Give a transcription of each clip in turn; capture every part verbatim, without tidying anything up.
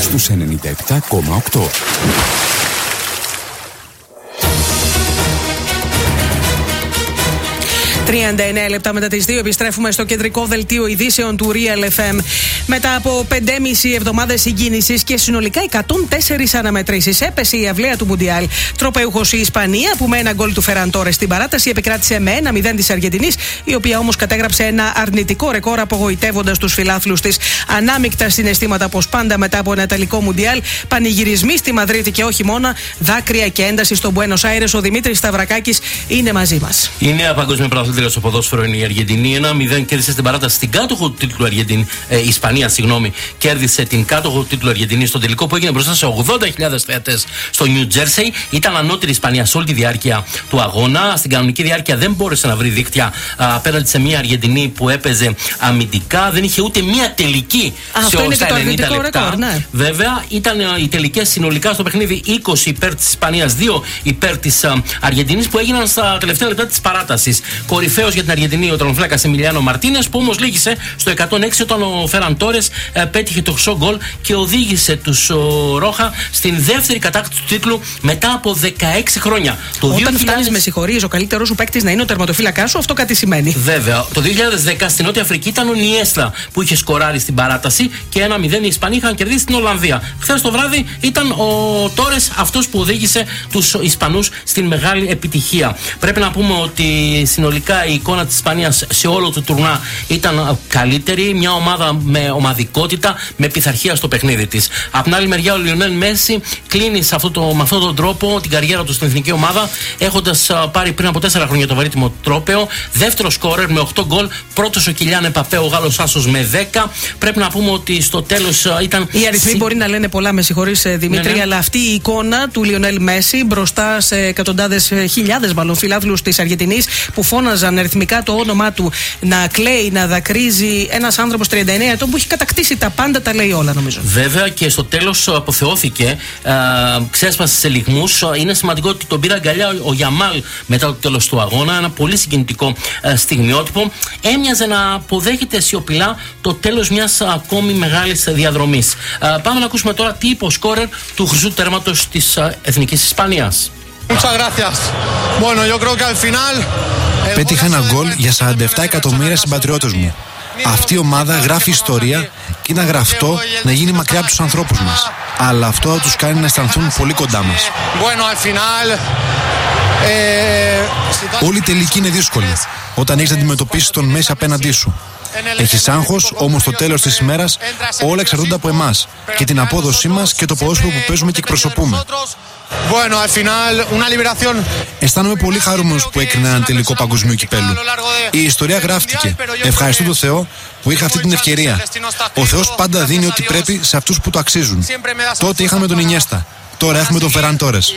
στους ενενήντα επτά κόμμα οκτώ. τριάντα εννέα λεπτά μετά τις δύο επιστρέφουμε στο κεντρικό δελτίο ειδήσεων του Real εφ εμ. Μετά από πεντέμισι εβδομάδες συγκίνησης και συνολικά εκατόν τέσσερις αναμετρήσεις, έπεσε η αυλαία του Μουντιάλ. Τροπεούχος η Ισπανία, που με ένα γκολ του Φεραν Τόρες στην παράταση επικράτησε με ένα μηδέν της Αργεντινής, η οποία όμως κατέγραψε ένα αρνητικό ρεκόρ, απογοητεύοντας τους φιλάθλους της. Ανάμεικτα συναισθήματα, όπως πάντα μετά από ένα τελικό Μουντιάλ, πανηγυρισμοί στη Μαδρίτη και όχι μόνο, δάκρυα και ένταση στο Μπουένος Άιρες. Ο Δημήτρης Σταυρακάκης είναι μαζί μας. Η νέα παγκόσμια πρωταθλήτρια στο ποδόσφαιρο είναι η Αργεντινή. ένα μηδέν κέρδισε στην παράταση στην κάτοχο του τίτλου Αργεντινή. Ε, η Ισπανία, συγγνώμη, κέρδισε την κάτοχο του τίτλου Αργεντινή στο τελικό που έγινε μπροστά σε ογδόντα χιλιάδες θεατές στο Νιου Τζέρσεϊ. Ήταν ανώτερη η Ισπανία σε όλη τη διάρκεια του αγώνα. Στην κανονική διάρκεια δεν μπόρεσε να βρει δίκτυα απέναντι σε μια Αργεντινή που έπαιζε αμυντικά. Δεν είχε ούτε μια τελική Α, σε όλα τα ενενήντα λεπτά. Ρεκόρ, ναι. Βέβαια, ήταν οι τελικές συνολικά στο παιχνίδι είκοσι υπέρ της Ισπανίας, δύο υπέρ της Αργεντινής, που έγιναν στα τελευταία λεπτά της παράτασης. Κορυφαίος για την Αργεντινή ο τερματοφύλακας Εμιλιάνο Μαρτίνες, που όμως λύγησε στο εκατόν έξι όταν ο Φεραν Τόρες ε, πέτυχε το χρυσό γκολ και οδήγησε τους ο, Ρόχα στην δεύτερη κατάκτηση του τίτλου μετά από δεκαέξι χρόνια. Το όταν δύο χιλιάδες... φτάνεις, με συγχωρείς, ο καλύτερος σου παίκτης να είναι ο τερματοφύλακας σου, αυτό κάτι σημαίνει. Βέβαια. Το δύο χιλιάδες δέκα στην Νότια Αφρική ήταν ο Νιέστα που είχε σκοράρει στην παράταση και ένα μηδέν οι Ισπανοί είχαν κερδίσει την Ολλανδία. Χθες το βράδυ ήταν ο Τόρες αυτός που οδήγησε τους Ισπανούς στην μεγάλη επιτυχία. Πρέπει να πούμε ότι συνολικά η εικόνα της Ισπανίας σε όλο το τουρνά ήταν καλύτερη. Μια ομάδα με ομαδικότητα, με πειθαρχία στο παιχνίδι της. Απ' την άλλη μεριά, ο Λιονέλ Μέση κλείνει σε αυτό το, με αυτόν τον τρόπο την καριέρα του στην εθνική ομάδα, έχοντας πάρει πριν από τέσσερα χρόνια το βαρύτιμο τρόπαιο. Δεύτερο σκόρερ με οκτώ γκολ. Πρώτος ο Κιλιάν Εμπαπέ, ο Γάλλος άσος με δέκα. Πρέπει να πούμε ότι στο τέλος ήταν. Οι αριθμοί συ... μπορεί να λένε πολλά, με συγχωρείς Δημήτρη, ναι, ναι. αλλά αυτή η εικόνα του Λιονέλ Μέση μπροστά σε εκατοντάδες χιλιάδες μάλλον φιλάθλους της Αργεντινής που φώναζαν αριθμικά το όνομά του, να κλαίει, να δακρύζει. Ένας άνθρωπος τριάντα εννέα ετών που έχει κατακτήσει τα πάντα, τα λέει όλα, νομίζω. Βέβαια, και στο τέλος αποθεώθηκε, α, ξέσπασε σε λιγμούς. Είναι σημαντικό ότι τον πήρε αγκαλιά ο Γιαμάλ μετά το τέλος του αγώνα. Ένα πολύ συγκινητικό α, στιγμιότυπο. Έμοιαζε να αποδέχεται σιωπηλά το τέλος μιας ακόμη μεγάλης διαδρομής. Α, πάμε να ακούσουμε τώρα τι είπε ο σκόρερ του χρυσού τέρματος της α, Εθνικής Ισπανίας. Πέτυχα ένα γκολ για σαράντα επτά εκατομμύρια συμπατριώτες μου. Αυτή η ομάδα γράφει ιστορία και είναι γραφτό να γίνει μακριά από τους ανθρώπους μας. Αλλά αυτό θα τους κάνει να αισθανθούν πολύ κοντά μας. Όλη η τελική είναι δύσκολη όταν έχεις να αντιμετωπίσεις τον Μέση απέναντί σου. Έχεις άγχος, όμως στο τέλος της ημέρας όλα εξαρτώνται από εμάς και την απόδοσή μας και το ποδόσφαιρο που παίζουμε και εκπροσωπούμε. Αισθάνομαι πολύ χαρούμενος που έκρινα έναν τελικό παγκοσμίου κυπέλου. Η ιστορία γράφτηκε. Ευχαριστώ τον Θεό που είχα αυτή την ευκαιρία. Ο Θεός πάντα δίνει ό,τι πρέπει σε αυτούς που το αξίζουν. Τότε είχαμε τον Ινιέστα. Τώρα έχουμε τον Φεραν Τόρες.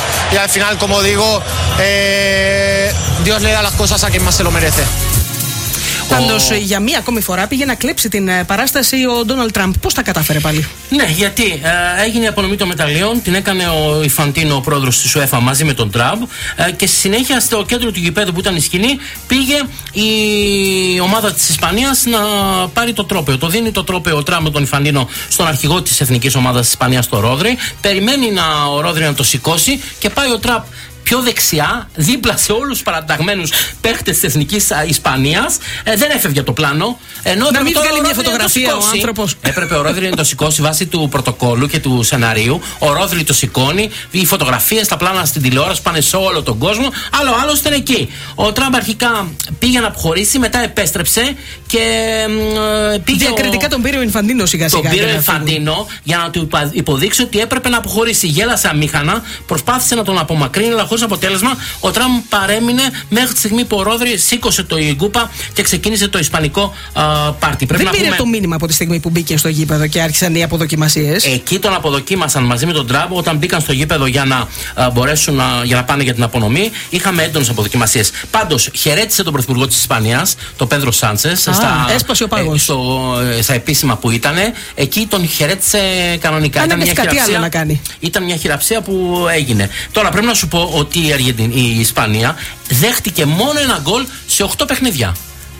Πάντως, ο... για μία ακόμη φορά πήγε να κλέψει την παράσταση ο Ντόναλντ Τραμπ. Πώς τα κατάφερε πάλι? Ναι, γιατί ε, έγινε η απονομή των μεταλλίων, την έκανε ο Ιφαντίνο, ο πρόεδρος της UEFA, μαζί με τον Τραμπ, ε, και στη συνέχεια στο κέντρο του γηπέδου που ήταν η σκηνή πήγε η ομάδα της Ισπανίας να πάρει το τρόπαιο. Το δίνει το τρόπαιο ο Τραμπ με τον Ιφαντίνο στον αρχηγό της εθνικής ομάδας της Ισπανίας, το Ρόδρυ. Περιμένει να, ο Ρόδρυ να το σηκώσει και πάει ο Τραμπ πιο δεξιά, δίπλα σε όλους τους παραταγμένους παίχτες της Εθνικής Ισπανίας. Ε, δεν έφευγε το πλάνο. Ενώ να μην βγάλει μια φωτογραφία ο άνθρωπος. Έπρεπε ο Ρόδρυ να το σηκώσει βάσει του πρωτοκόλλου και του σεναρίου. Ο Ρόδρυ το σηκώνει. Οι φωτογραφίες, τα πλάνα στην τηλεόραση πάνε σε όλο τον κόσμο. Αλλά ο άλλος ήταν εκεί. Ο Τραμπ αρχικά πήγε να αποχωρήσει, μετά επέστρεψε και ε, πήγε. Διακριτικά ο... τον πήρε ο Ινφαντίνο σιγά-σιγά. Τον πήρε ο Ινφαντίνο για να του υποδείξει ότι έπρεπε να αποχωρήσει. Γέλασε αμήχανα, προσπάθησε να τον απομακρύνει, αλλά χωρίς αποτέλεσμα. Ο Τραμπ παρέμεινε μέχρι τη στιγμή που ο Ρόδρυ σήκωσε το γκούπα και ξεκίνησε το ισπανικό α, πάρτι. Δεν πήρε πούμε... το μήνυμα από τη στιγμή που μπήκε στο γήπεδο και άρχισαν οι αποδοκιμασίες. Εκεί τον αποδοκίμασαν μαζί με τον Τραμπ όταν μπήκαν στο γήπεδο για να α, μπορέσουν να, για να πάνε για την απονομή. Είχαμε έντονες αποδοκιμασίες. Πάντως, χαιρέτησε τον πρωθυπουργό της Ισπανίας, τον Πέδρο Σάντσες, στα, έσπασε ο πάγος. Ε, στο, ε, στα επίσημα που ήταν. Εκεί τον χαιρέτησε κανονικά. Ήταν μια, κάτι άλλο να κάνει. Ήταν μια χειραψία που έγινε. Τώρα πρέπει να σου πω ότι η, Αργεντινή, η Ισπανία δέχτηκε μόνο ένα γκολ σε οκτώ παιχνίδια.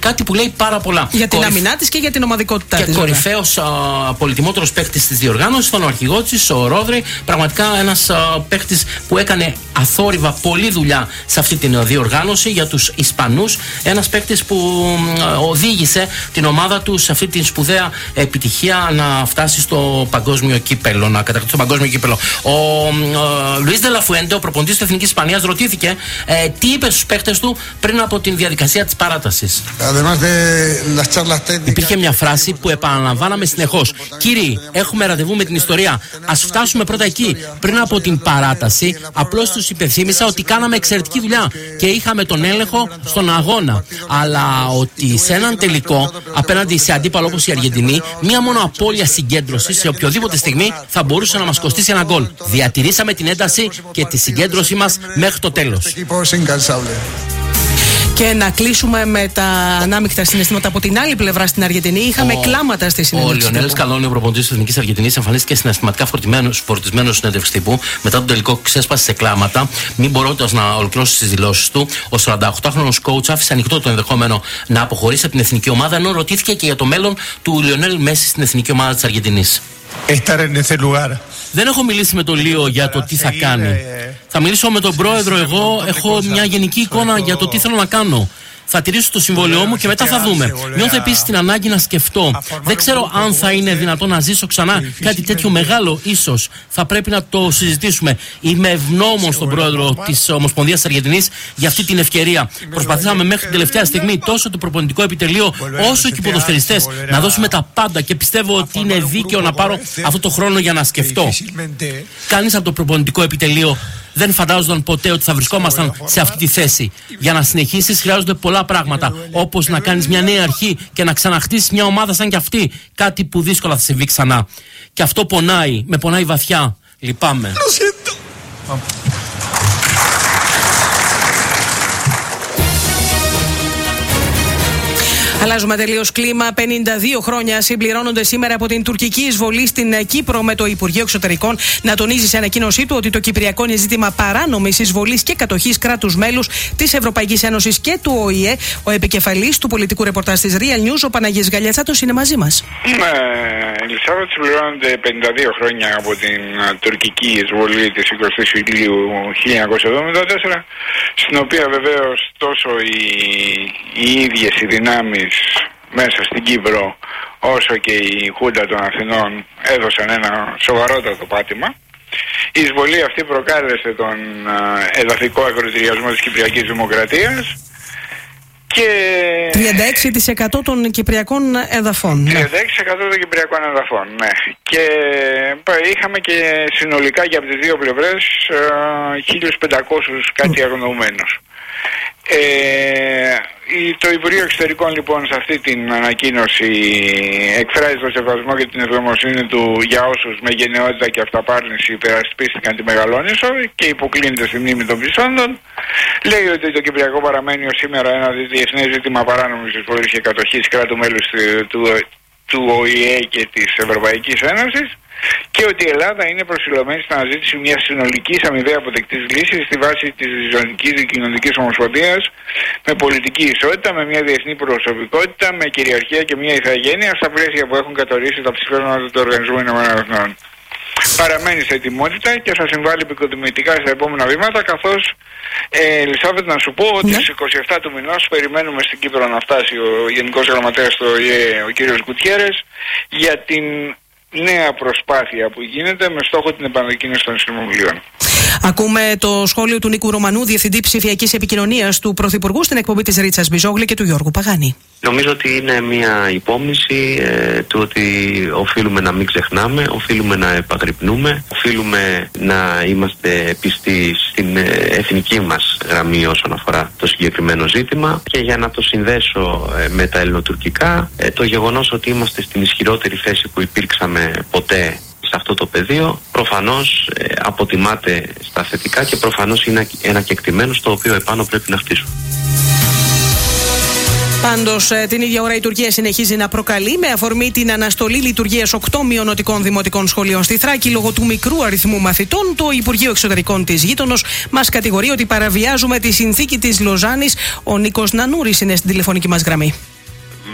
Κάτι που λέει πάρα πολλά. Για την Κορυφ... άμυνά της και για την ομαδικότητά της. Και κορυφαίος πολυτιμότερος παίκτης της διοργάνωσης, τον Αρχηγότσης, ο Ρόδρυ. Πραγματικά ένας παίκτης που έκανε αθόρυβα πολλή δουλειά σε αυτή την διοργάνωση για τους Ισπανούς. Ένας παίκτης που οδήγησε την ομάδα του σε αυτή την σπουδαία επιτυχία να φτάσει στο παγκόσμιο κύπελο, να κατακτήσει το παγκόσμιο κύπελο. Ο Λουίς Ντελαφουέντε, ο προπονητής της Εθνικής Ισπανίας, ρωτήθηκε ε, τι είπε στους παίκτες του πριν από την διαδικασία της παράτασης. Υπήρχε μια φράση που επαναλαμβάναμε συνεχώς. Κύριοι, έχουμε ραντεβού με την ιστορία. Ας φτάσουμε πρώτα εκεί. Πριν από την παράταση, απλώς τους υπενθύμισα ότι κάναμε εξαιρετική δουλειά και είχαμε τον έλεγχο στον αγώνα. Αλλά ότι σε έναν τελικό, απέναντι σε αντίπαλο όπως η Αργεντινή, μία μόνο απώλεια συγκέντρωση σε οποιοδήποτε στιγμή θα μπορούσε να μας κοστίσει ένα γκολ. Διατηρήσαμε την ένταση και τη συγκέντρωσή μας μέχρι το τέλος. Και να κλείσουμε με τα ανάμεικτα συναισθήματα από την άλλη πλευρά στην Αργεντινή. Είχαμε ο, κλάματα στη συνέντευξη. Ο Λιονέλ Σκαλόνι, ο προπονητής της Εθνικής Αργεντινής, εμφανίστηκε συναισθηματικά φορτισμένος συνέντευξη τύπου. Μετά τον τελικό ξέσπασε σε κλάματα, μην μπορώντας να ολοκληρώσει τις δηλώσεις του. Ο σαρανταοκτάχρονος coach άφησε ανοιχτό το ενδεχόμενο να αποχωρήσει από την εθνική ομάδα, ενώ ρωτήθηκε και για το μέλλον του Λιονέλ Μέση στην εθνική ομάδα της Αργεντινής. Δεν έχω μιλήσει με τον Λίο για το τι θα κάνει. Θα μιλήσω με τον πρόεδρο. Εγώ έχω μια γενική εικόνα για το τι θέλω να κάνω. Θα τηρήσω το συμβόλαιό μου και μετά θα δούμε. Νιώθω επίσης την ανάγκη να σκεφτώ. Δεν ξέρω αν θα είναι δυνατόν να ζήσω ξανά κάτι τέτοιο μεγάλο, ίσως. Θα πρέπει να το συζητήσουμε. Είμαι ευγνώμων στον πρόεδρο της Ομοσπονδίας της Αργεντινής για αυτή την ευκαιρία. Προσπαθήσαμε μέχρι την τελευταία στιγμή τόσο το προπονητικό επιτελείο όσο και οι ποδοσφαιριστές να δώσουμε τα πάντα και πιστεύω ότι είναι δίκαιο να πάρω αυτό το χρόνο για να σκεφτώ. Κανείς από το προπονητικό επιτελείο δεν φαντάζονταν ποτέ ότι θα βρισκόμασταν σε αυτή τη θέση. Για να συνεχίσεις χρειάζονται πολλά πράγματα, όπως να κάνεις μια νέα αρχή και να ξαναχτίσεις μια ομάδα σαν κι αυτή. Κάτι που δύσκολα θα συμβεί ξανά. Και αυτό πονάει, με πονάει βαθιά. Λυπάμαι. Αλλάζουμε τελείως κλίμα. πενήντα δύο χρόνια συμπληρώνονται σήμερα από την τουρκική εισβολή στην Κύπρο, με το Υπουργείο Εξωτερικών να τονίζει σε ανακοίνωσή του ότι το Κυπριακό είναι ζήτημα παράνομης εισβολής και κατοχής κράτους μέλους της Ευρωπαϊκής Ένωσης και του Ο Η Ε. Ο επικεφαλής του πολιτικού ρεπορτάζ της Real News, ο Παναγής Γαλιατσάτος, είναι μαζί μας. Ναι, Ελισάβετ, συμπληρώνονται πενήντα δύο χρόνια από την τουρκική εισβολή της εικοστής Ιουλίου χίλια εννιακόσια εβδομήντα τέσσερα, στην οποία βεβαίως τόσο οι, οι ίδιες οι δυνάμεις μέσα στην Κύπρο όσο και η Χούντα των Αθηνών έδωσαν ένα σοβαρότατο πάτημα. Η εισβολή αυτή προκάλεσε τον εδαφικό ακροτηριασμό της Κυπριακής Δημοκρατίας και τριάντα έξι τοις εκατό των Κυπριακών εδαφών. τριάντα έξι τοις εκατό των Κυπριακών εδαφών, ναι. Και είχαμε και συνολικά και από τις δύο πλευρές χίλιους πεντακόσιους κάτι αγνοωμένους. Ε, το Υπουργείο Εξωτερικών λοιπόν σε αυτή την ανακοίνωση εκφράζει το σεβασμό και την ευγνωμοσύνη του για όσους με γενναιότητα και αυταπάρνηση υπερασπίστηκαν τη Μεγαλόνισσο και υποκλίνεται στη μνήμη των πιστόντων. Λέει ότι το Κυπριακό παραμένει ως σήμερα ένα διεθνές ζήτημα παράνομης εισβολής και κατοχής κράτου μέλους του, του, του Ο Η Ε και της Ευρωπαϊκής Ένωσης, και ότι η Ελλάδα είναι προσιλωμένη στην αναζήτηση μιας συνολικής αμοιβαία αποδεκτής λύσης στη βάση της ζωνικής κοινωνικής ομοσπονδίας, με πολιτική ισότητα, με μια διεθνή προσωπικότητα, με κυριαρχία και μια ηθαγένεια στα πλαίσια που έχουν κατορίσει τα ψηφίσματα του Οργανισμού Ηνωμένων Εθνών. Παραμένει σε ετοιμότητα και θα συμβάλλει επικοδομητικά στα επόμενα βήματα, καθώς ε, Ελισάβετ, να σου πω ότι ναι. στις είκοσι επτά του μηνός περιμένουμε στην Κύπρο να φτάσει ο Γενικός Γραμματέας του Ο Η Ε, ο κ. Γκουτιέρες, για την νέα προσπάθεια που γίνεται με στόχο την επανεκκίνηση των συνομιλίων. Ακούμε το σχόλιο του Νίκου Ρωμανού, Διευθυντή Ψηφιακής Επικοινωνίας του Πρωθυπουργού, στην εκπομπή της Ρίτσας Μπιζόγλη και του Γιώργου Παγάνη. Νομίζω ότι είναι μια υπόμνηση ε, του ότι οφείλουμε να μην ξεχνάμε, οφείλουμε να επαγρυπνούμε, οφείλουμε να είμαστε πιστοί στην ε, εθνική μας γραμμή όσον αφορά το συγκεκριμένο ζήτημα. Και για να το συνδέσω ε, με τα ελληνοτουρκικά, ε, το γεγονός ότι είμαστε στην ισχυρότερη θέση που υπήρξαμε ποτέ σε αυτό το πεδίο, προφανώς ε, αποτιμάται στα θετικά και προφανώς είναι ένα κεκτημένο στο οποίο επάνω πρέπει να χτίσουμε. Πάντως, την ίδια ώρα η Τουρκία συνεχίζει να προκαλεί, με αφορμή την αναστολή λειτουργίας οκτώ μειονοτικών δημοτικών σχολείων στη Θράκη λόγω του μικρού αριθμού μαθητών. Το Υπουργείο Εξωτερικών της γείτονος μας κατηγορεί ότι παραβιάζουμε τη συνθήκη της Λοζάνης. Ο Νίκος Νανούρης είναι στην τηλεφωνική μας γραμμή.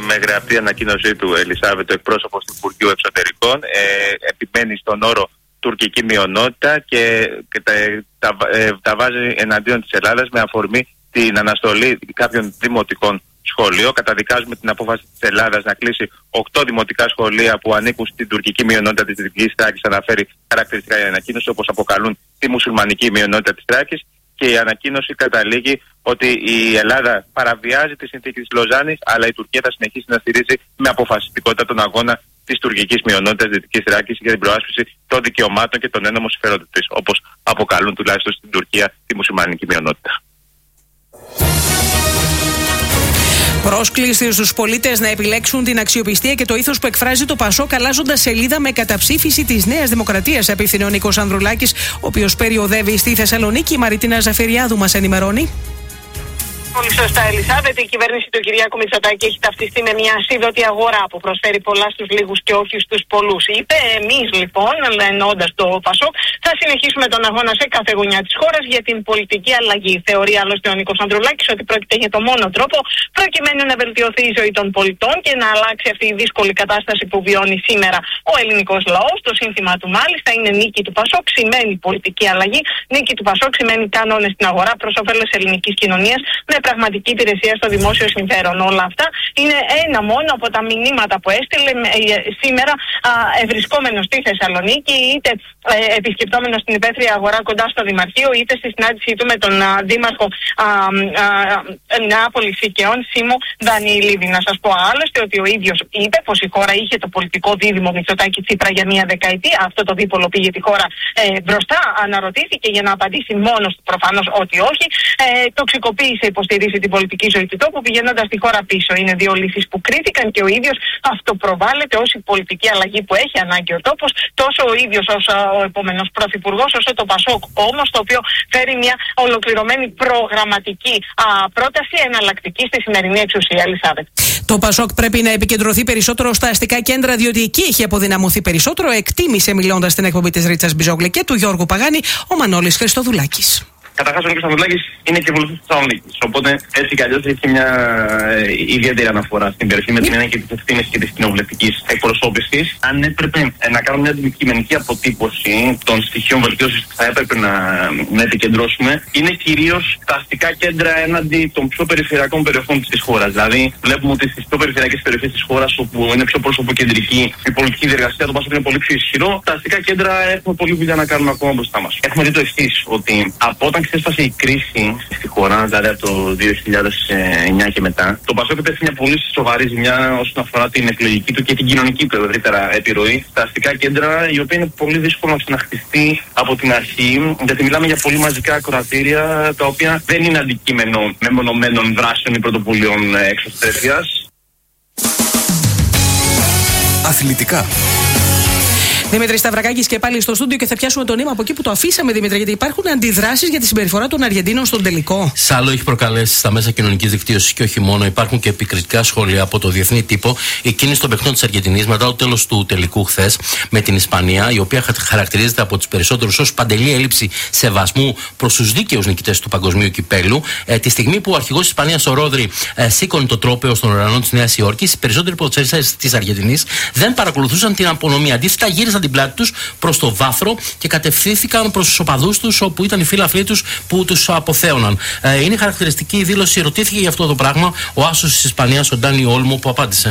με γραπτή ανακοίνωσή του Ελισάβετ, ο εκπρόσωπος του Υπουργείου Εξωτερικών, ε, επιμένει στον όρο τουρκική μειονότητα και, και τα, τα, ε, τα βάζει εναντίον της Ελλάδας με αφορμή την αναστολή κάποιων δημοτικών σχολείων. Καταδικάζουμε την απόφαση της Ελλάδας να κλείσει οκτώ δημοτικά σχολεία που ανήκουν στην τουρκική μειονότητα της Δυτικής Θράκης. Αναφέρει χαρακτηριστικά η ανακοίνωση, όπως αποκαλούν τη μουσουλμανική μειονότητα της Θράκης. Και η ανακοίνωση καταλήγει ότι η Ελλάδα παραβιάζει τη συνθήκη της Λοζάνης, αλλά η Τουρκία θα συνεχίσει να στηρίζει με αποφασιστικότητα τον αγώνα της τουρκικής μειονότητας Δυτικής Θράκης για την προάσπιση των δικαιωμάτων και των έννομων συμφερόντων της, όπως αποκαλούν τουλάχιστον στην Τουρκία τη μουσουλμανική μειονότητα. Πρόσκληση στους πολίτες να επιλέξουν την αξιοπιστία και το ήθος που εκφράζει το Πασόκ, αλλάζοντας σελίδα με καταψήφιση της Νέας Δημοκρατίας, απίθυνε ο Νίκος Ανδρουλάκης, ο οποίος περιοδεύει στη Θεσσαλονίκη. Η Μαριτίνα Ζαφυριάδου μας ενημερώνει. Πολύ σωστά, Ελισάβετ. Η κυβέρνηση του Κυριάκου Μητσοτάκη έχει ταυτιστεί με μια ασίδωτη αγορά που προσφέρει πολλά στους λίγους και όχι στους πολλούς. Είπε, εμείς λοιπόν, εννοώντας το Πασόκ, θα συνεχίσουμε τον αγώνα σε κάθε γωνιά της χώρας για την πολιτική αλλαγή. Θεωρεί άλλωστε ο Νίκος Ανδρουλάκης ότι πρόκειται για το μόνο τρόπο προκειμένου να βελτιωθεί η ζωή των πολιτών και να αλλάξει αυτή η δύσκολη κατάσταση που βιώνει σήμερα ο ελληνικός λαός. Το σύνθημα του μάλιστα είναι νίκη του Πασόκ, σημαίνει πολιτική αλλαγή. Νίκη του Πασόκ σημαίνει κανόνες στην αγορά προς όφελος ελληνικής κοινωνίας με πραγματική υπηρεσία στο δημόσιο συμφέρον. Όλα αυτά είναι ένα μόνο από τα μηνύματα που έστειλε σήμερα ευρισκόμενο στη Θεσσαλονίκη, είτε ε, επισκεπτόμενο στην υπαίθρια αγορά κοντά στο Δημαρχείο, είτε στη συνάντησή του με τον α, Δήμαρχο Νεάπολης Οικαιών, Σίμω Δανιηλίδη. Να σας πω άλλωστε ότι ο ίδιος είπε πως η χώρα είχε το πολιτικό δίδυμο Μητσοτάκη-Τσίπρα για μία δεκαετία. Αυτό το δίπολο πήγε τη χώρα ε, μπροστά. Αναρωτήθηκε για να απαντήσει μόνος του προφανώς ότι όχι. Ε, τοξικοποίησε, υποστηρίζει την πολιτική ζωή του τόπου, πηγαίνοντας τη χώρα πίσω. Είναι δύο λύσεις που κρίθηκαν και ο ίδιος αυτοπροβάλλεται ως η πολιτική αλλαγή που έχει ανάγκη ο τόπος, τόσο ο ίδιος ως ο επόμενος πρωθυπουργός, όσο το Πασόκ όμως, το οποίο φέρει μια ολοκληρωμένη προγραμματική α, πρόταση εναλλακτική στη σημερινή εξουσία. Ελισάβετ. Το Πασόκ πρέπει να επικεντρωθεί περισσότερο στα αστικά κέντρα, διότι εκεί έχει αποδυναμωθεί περισσότερο, εκτίμησε μιλώντας στην εκπομπή της Ρίτσας Μπιζόγλη και του Γιώργου Παγάνη ο Μανώλης Χριστοδουλάκης. Καταρχάς, ο Νίκος Ανδρουλάκης είναι και βουλευτής της Θεσσαλονίκης. Οπότε έτσι κι αλλιώς έχει μια ε, ιδιαίτερη αναφορά στην περιοχή με την έννοια και τις ευθύνες και της κοινοβουλευτικής εκπροσώπησης. Αν έπρεπε ε, να κάνουμε μια αντικειμενική αποτύπωση των στοιχείων βελτίωσης που θα έπρεπε να, να επικεντρώσουμε, είναι κυρίως τα αστικά κέντρα έναντι των πιο περιφερειακών περιοχών της χώρας. Δηλαδή, βλέπουμε ότι στις πιο περιφερειακές περιοχές της χώρας, όπου είναι πιο προσωποκεντρική η πολιτική διεργασία, το Πασόκ είναι πολύ πιο ισχυρό. Τα αστικά κέντρα έχουμε πολλή δουλειά να κάνουμε ακόμα μπροστά μας. Έχουμε δει το εξής, ότι από όταν ξέσπασε η κρίση στη χώρα, δηλαδή από το δύο χιλιάδες εννιά και μετά, το Πασόκ έπεσε μια πολύ σοβαρή ζημιά όσον αφορά την εκλογική του και την κοινωνική του ευρύτερα επιρροή στα αστικά κέντρα, η οποία είναι πολύ δύσκολο να ξαναχτιστεί από την αρχή, γιατί μιλάμε για πολύ μαζικά ακροατήρια, τα οποία δεν είναι αντικείμενο μεμονωμένων δράσεων ή πρωτοβουλίων εξωστρέφειας. Αθλητικά. Δημήτρη Σταυρακάκης και πάλι στο στούντιο και θα πιάσουμε το νήμα από εκεί που το αφήσαμε, Δημήτρη, γιατί υπάρχουν αντιδράσεις για τη συμπεριφορά των Αργεντίνων στον τελικό. Σάλο έχει προκαλέσει στα μέσα κοινωνικής δικτύωσης και όχι μόνο. Υπάρχουν και επικριτικά σχόλια από το διεθνή τύπο. Η κίνηση των παιχνών της Αργεντινής μετά το τέλος του τελικού χθες με την Ισπανία, η οποία χαρακτηρίζεται από τους περισσότερους ως παντελή έλλειψη σεβασμού προς τους δίκαιους νικητές του παγκοσμίου κυπέλου. Ε, τη στιγμή που ο αρχηγός της Ισπανίας, ο Ρόδρυ, ε, σήκωνε το τρόπαιο στον ουρανό της Νέας Υόρκης, οι περισσότεροι ποδοσφαιριστές της Αργεντινής δεν παρακολουθούσαν την απονομή. Αντίθετα, γύρισαν την πλάτη τους προς το βάθρο και κατευθύνθηκαν προς τους οπαδούς τους, όπου ήταν οι φίλοι τους που τους αποθέωναν. Ε, είναι χαρακτηριστική η δήλωση. Ρωτήθηκε για αυτό το πράγμα ο άσος της Ισπανίας, ο Ντάνι Όλμο, που απάντησε.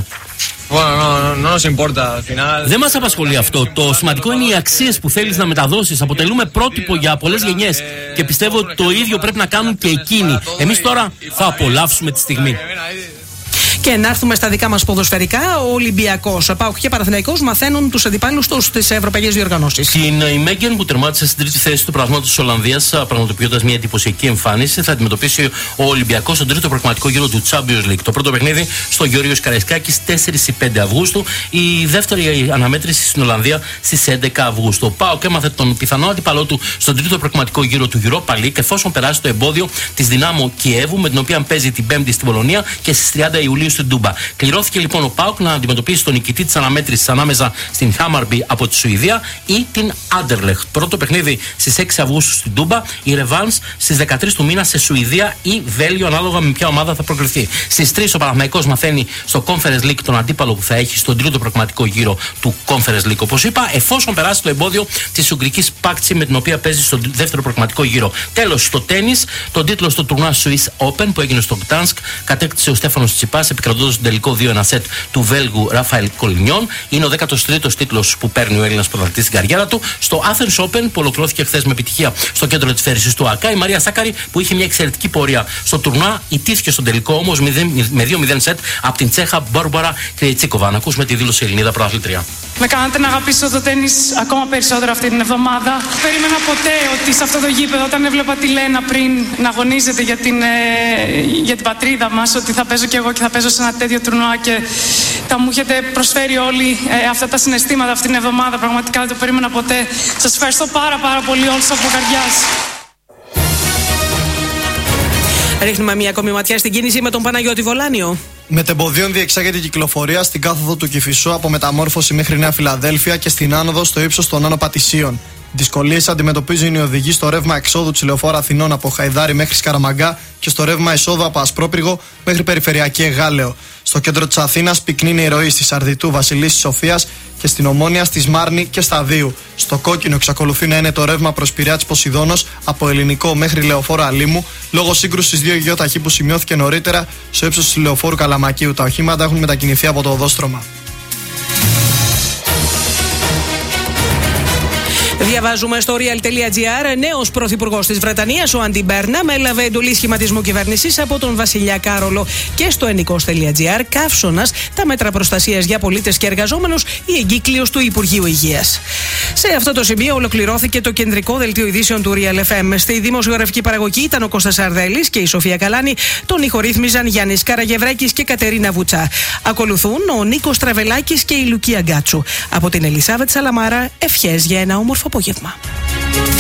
Δεν μας απασχολεί αυτό. Το σημαντικό είναι οι αξίες που θέλεις να μεταδώσεις. Αποτελούμε πρότυπο για πολλές γενιές και πιστεύω ότι το ίδιο πρέπει να κάνουν και εκείνοι. Εμείς τώρα θα απολαύσουμε τη στιγμή. Και να έρθουμε στα δικά μας ποδοσφαιρικά. Ο Ολυμπιακός, ΠΑΟΚ και Παναθηναϊκός μαθαίνουν τους αντιπάλους τους στις ευρωπαϊκές διοργανώσεις. Την η Μέγγεν, που τερμάτισε στην τρίτη θέση του πραγματικού της Ολλανδίας, πραγματοποιώντας μια εντυπωσιακή εμφάνιση, θα αντιμετωπίσει ο Ολυμπιακός στον τρίτο προγραμματικό γύρο του Champions League. Το πρώτο παιχνίδι στο Γεώργιος Καραϊσκάκης τέσσερα με πέντε Αυγούστου. Η δεύτερη αναμέτρηση στην Ολλανδία στις έντεκα Αυγούστου. Ο ΠΑΟΚ έμαθε τον πιθανό αντίπαλό του στον τρίτο προγραμματικό γύρο του Europa League, εφόσον περάσει το εμπόδιο της Δυνάμω Κιέβου, με την οποία παίζει την Πέμπτη στην Πολωνία, και στις τριάντα Ιουλίου Ιουλίου στην Τούμπα. Κληρώθηκε λοιπόν ο ΠΑΟΚ να αντιμετωπίσει τον νικητή της αναμέτρησης ανάμεσα στην Χάμαρμπι από τη Σουηδία ή την Άντερλεχτ. Πρώτο παιχνίδι στις έξι Αυγούστου στην Τούμπα, η Ρεβάνς στις δεκατρείς του μήνα σε Σουηδία ή Βέλγιο, ανάλογα με ποια ομάδα θα προκριθεί. Στις τρεις ο Παναθηναϊκός μαθαίνει στο Conference League τον αντίπαλο που θα έχει στον τρίτο προγραμματικό γύρο του Conference League. Όπως είπα, εφόσον περάσει το εμπόδιο της Ουγγρικής Πάκτσι με την οποία παίζει στον δεύτερο προγραμματικό γύρο. Τέλος, στο τένις, τον τίτλο στο τουρνουά Swiss Open που έγινε στο Γκτάνσκ κατέκτησε ο Στέφανος Τσιπάς επικρατώντας τον τελικό δύο ένα σετ του Βέλγου Ραφαέλ Κολινιόν. Είναι ο δέκατος τρίτος τίτλος που παίρνει ο Έλληνας πρωταθλητής στην καριέρα του. Στο Athens Open που ολοκληρώθηκε χθες με επιτυχία στο κέντρο της φέρησης του ΑΚΑ, η Μαρία Σάκαρη που είχε μια εξαιρετική πορεία στο τουρνουά ιτήθηκε στον τελικό όμως με δύο μηδέν σετ από την Τσέχα Μπόρμπορα Κρεϊτσίκοβα. Να ακούσουμε τη δήλωση Ελληνίδα πρωταθλήτρια. Με κάνατε να αγαπήσω το τένις ακόμα περισσότερο αυτή την εβδομάδα. Περίμενα ποτέ ότι σε αυτό το γήπεδο, όταν έβλεπα τη Λένα πριν να αγωνίζεται για την, ε, για την πατρίδα μας, ότι θα παίζω κι εγώ και θα παίζω σε ένα τέτοιο τουρνουά και θα μου έχετε προσφέρει όλοι ε, αυτά τα συναισθήματα αυτή την εβδομάδα. Πραγματικά δεν το περίμενα ποτέ. Σας ευχαριστώ πάρα πάρα πολύ όλους από καρδιάς. Ρίχνουμε μια ακόμη ματιά στην κίνηση με τον Παναγιώτη Βολάνιο. Μετεμποδίων διεξάγεται η κυκλοφορία στην κάθοδο του Κηφισού από Μεταμόρφωση μέχρι Νέα Φιλαδέλφια και στην άνοδο στο ύψος των Άνω Πατησίων. Δυσκολίες αντιμετωπίζουν οι οδηγοί στο ρεύμα εξόδου της Λεωφόρου Αθηνών από Χαϊδάρη μέχρι Σκαραμαγκά και στο ρεύμα εισόδου από Ασπρόπυργο μέχρι Περιφερειακή Εγάλεο. Στο κέντρο της Αθήνας πυκνίνει η ροή στη Σαρδιτού Βασιλής της Σοφίας και στην Ομόνια στη Σμάρνη και Σταδίου. Στο κόκκινο εξακολουθεί να είναι το ρεύμα προς Πειραιά της Ποσειδώνος από Ελληνικό μέχρι Λεωφόρο Αλήμου λόγω σύγκρουσης δύο γεωταχή που σημειώθηκε νωρίτερα στο ύψος της Λεωφόρου Καλαμακίου. Τα οχήματα έχουν μετακινηθεί από το οδόστρωμα. Διαβάζουμε στο real.gr. Νέος πρωθυπουργός της Βρετανίας, ο Άντι Μπέρναμ, έλαβε εντολή σχηματισμού κυβέρνησης από τον Βασιλιά Κάρολο. Και στο ενικός.gr. Καύσωνας, τα μέτρα προστασίας για πολίτες και εργαζόμενους, η εγκύκλειος του Υπουργείου Υγείας. Σε αυτό το σημείο ολοκληρώθηκε το κεντρικό δελτίο ειδήσεων του Real εφ εμ. Στη δημοσιογραφική παραγωγή ήταν ο Κώστας Αρδέλης και η Σοφία Καλάνη. Τον ηχορύθμιζαν Γιάννης Καραγευρέκης και Κατερίνα Βουτσά. Ακολουθούν ο Νίκος Τραβελάκης και η Λουκία Γκάτσου. Από την Ελισάβετ Σαλαμάρα, ευχές για ένα όμορφο απόγευμα.